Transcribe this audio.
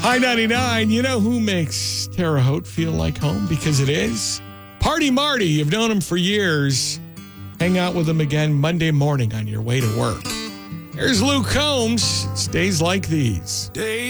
I-99, you know who makes Terre Haute feel like home? Because it is. Party Marty, you've known him for years. Hang out with him again Monday morning on your way to work. Here's Luke Combs. It's days like these.